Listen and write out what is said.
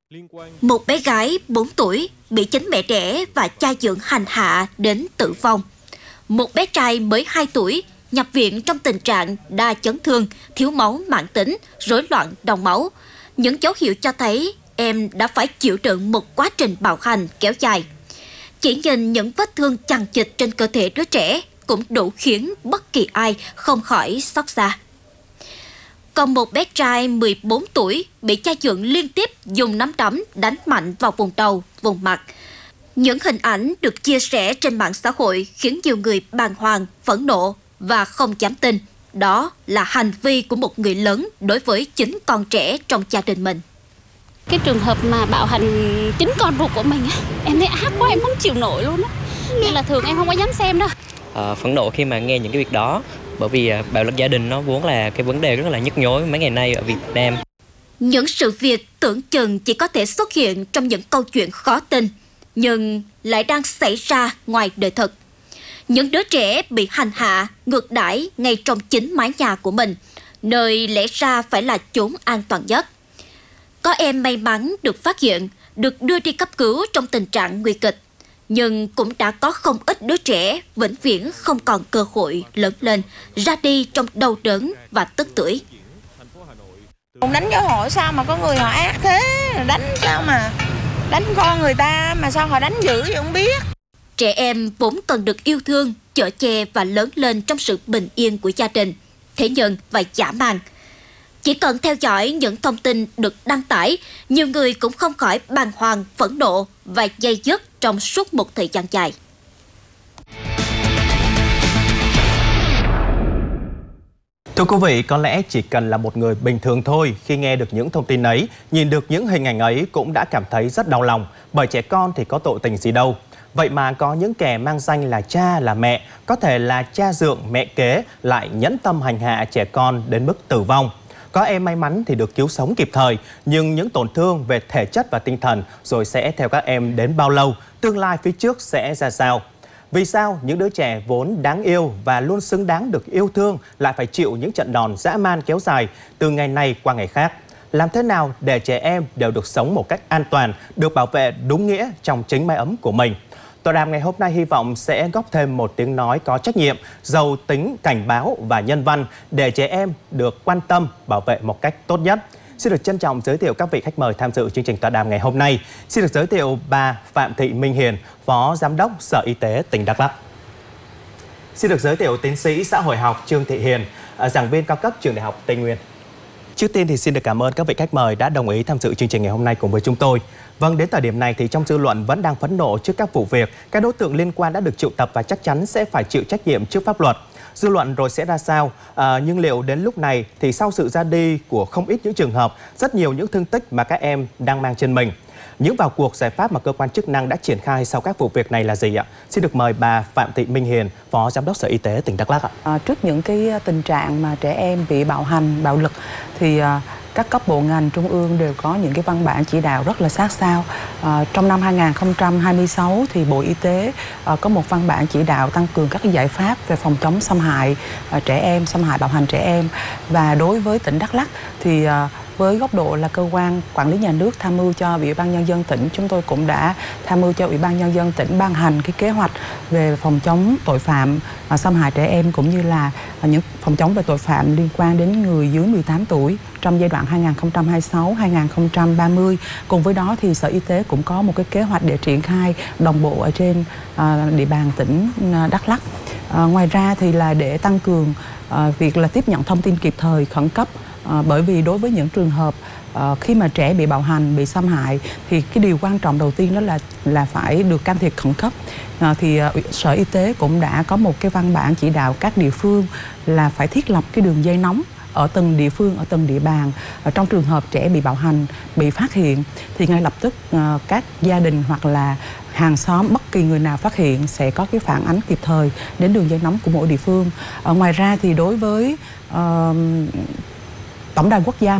Một bé gái 4 tuổi bị chính mẹ đẻ và cha dượng hành hạ đến tử vong. Một bé trai mới 2 tuổi nhập viện trong tình trạng đa chấn thương, thiếu máu mãn tính, rối loạn đông máu. Những dấu hiệu cho thấy em đã phải chịu đựng một quá trình bạo hành kéo dài. Chỉ nhìn những vết thương chằng chịt trên cơ thể đứa trẻ cũng đủ khiến bất kỳ ai không khỏi xót xa. Còn một bé trai 14 tuổi bị cha dượng liên tiếp dùng nắm đấm đánh mạnh vào vùng đầu, vùng mặt. Những hình ảnh được chia sẻ trên mạng xã hội khiến nhiều người bàng hoàng, phẫn nộ và không dám tin. Đó là hành vi của một người lớn đối với chính con trẻ trong gia đình mình. Cái trường hợp mà bạo hành chính con ruột của mình, em thấy ác quá, em không chịu nổi luôn á. Nên là thường em không có dám xem đâu. Phẫn nộ khi mà nghe những cái việc đó, bởi vì bạo lực gia đình nó vốn là cái vấn đề rất là nhức nhối mấy ngày nay ở Việt Nam. Những sự việc tưởng chừng chỉ có thể xuất hiện trong những câu chuyện khó tin, nhưng lại đang xảy ra ngoài đời thực. Những đứa trẻ bị hành hạ, ngược đãi ngay trong chính mái nhà của mình, nơi lẽ ra phải là chốn an toàn nhất. Có em may mắn được phát hiện, được đưa đi cấp cứu trong tình trạng nguy kịch, nhưng cũng đã có không ít đứa trẻ vĩnh viễn không còn cơ hội lớn lên, ra đi trong đau đớn và tức tưởi. Đánh giáo hội sao mà có người họ ác thế, đánh sao mà đánh con người ta mà sao họ đánh dữ vậy không biết. Trẻ em vốn cần được yêu thương, chở che và lớn lên trong sự bình yên của gia đình, thế nhưng và dã man. Chỉ cần theo dõi những thông tin được đăng tải, nhiều người cũng không khỏi bàng hoàng, phẫn nộ và day dứt trong suốt một thời gian dài. Thưa quý vị, có lẽ chỉ cần là một người bình thường thôi, khi nghe được những thông tin ấy, nhìn được những hình ảnh ấy cũng đã cảm thấy rất đau lòng, bởi trẻ con thì có tội tình gì đâu. Vậy mà có những kẻ mang danh là cha, là mẹ, có thể là cha dượng, mẹ kế, lại nhẫn tâm hành hạ trẻ con đến mức tử vong. Có em may mắn thì được cứu sống kịp thời, nhưng những tổn thương về thể chất và tinh thần rồi sẽ theo các em đến bao lâu, tương lai phía trước sẽ ra sao? Vì sao những đứa trẻ vốn đáng yêu và luôn xứng đáng được yêu thương lại phải chịu những trận đòn dã man kéo dài từ ngày này qua ngày khác? Làm thế nào để trẻ em đều được sống một cách an toàn, được bảo vệ đúng nghĩa trong chính mái ấm của mình? Tọa đàm ngày hôm nay hy vọng sẽ góp thêm một tiếng nói có trách nhiệm, giàu tính cảnh báo và nhân văn để trẻ em được quan tâm, bảo vệ một cách tốt nhất. Xin được trân trọng giới thiệu các vị khách mời tham dự chương trình tọa đàm ngày hôm nay. Xin được giới thiệu bà Phạm Thị Minh Hiền, Phó Giám đốc Sở Y tế tỉnh Đắk Lắk. Xin được giới thiệu tiến sĩ xã hội học Trương Thị Hiền, giảng viên cao cấp Trường Đại học Tây Nguyên. Trước tiên thì xin được cảm ơn các vị khách mời đã đồng ý tham dự chương trình ngày hôm nay cùng với chúng tôi. Vâng, đến thời điểm này thì trong dư luận vẫn đang phẫn nộ trước các vụ việc, các đối tượng liên quan đã được triệu tập và chắc chắn sẽ phải chịu trách nhiệm trước pháp luật. Dư luận rồi sẽ ra sao? Nhưng liệu đến lúc này thì sau sự ra đi của không ít những trường hợp, rất nhiều những thương tích mà các em đang mang trên mình, những vào cuộc giải pháp mà cơ quan chức năng đã triển khai sau các vụ việc này là gì ạ? Xin được mời bà Phạm Thị Minh Hiền, Phó Giám đốc Sở Y tế tỉnh Đắk Lắk ạ. Trước những cái tình trạng mà trẻ em bị bạo hành, bạo lực thì các cấp bộ ngành trung ương đều có những cái văn bản chỉ đạo rất là sát sao. Trong năm 2026 thì Bộ Y tế có một văn bản chỉ đạo tăng cường các cái giải pháp về phòng chống xâm hại trẻ em, xâm hại bạo hành trẻ em. Và đối với tỉnh Đắk Lắk thì với góc độ là cơ quan quản lý nhà nước tham mưu cho Ủy ban Nhân dân tỉnh, chúng tôi cũng đã tham mưu cho Ủy ban Nhân dân tỉnh ban hành cái kế hoạch về phòng chống tội phạm xâm hại trẻ em, cũng như là những phòng chống về tội phạm liên quan đến người dưới 18 tuổi trong giai đoạn 2026-2030. Cùng với đó thì Sở Y tế cũng có một cái kế hoạch để triển khai đồng bộ ở trên địa bàn tỉnh Đắk Lắk. Ngoài ra thì là để tăng cường việc là tiếp nhận thông tin kịp thời, khẩn cấp. Bởi vì đối với những trường hợp khi mà trẻ bị bạo hành, bị xâm hại thì cái điều quan trọng đầu tiên đó là phải được can thiệp khẩn cấp. Thì Sở Y tế cũng đã có một cái văn bản chỉ đạo các địa phương là phải thiết lập cái đường dây nóng ở từng địa phương, ở từng địa bàn. Trong trường hợp trẻ bị bạo hành, bị phát hiện thì ngay lập tức các gia đình hoặc là hàng xóm, bất kỳ người nào phát hiện sẽ có cái phản ánh kịp thời đến đường dây nóng của mỗi địa phương. Ngoài ra thì đối với Tổng đài quốc gia